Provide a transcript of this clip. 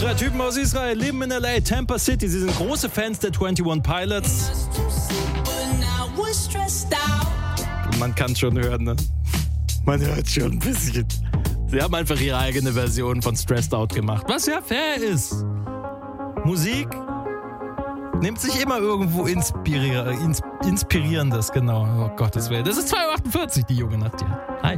3 Typen aus Israel leben in L.A., Tampa City. Sie sind große Fans der 21 Pilots. Man kann es schon hören, ne? Man hört schon ein bisschen. Sie haben einfach ihre eigene Version von Stressed Out gemacht, was ja fair ist. Musik nimmt sich immer irgendwo Inspirierendes, genau. Oh Gottes Willen. Das ist 2.48 Uhr, die Junge Nacht hier. Hi.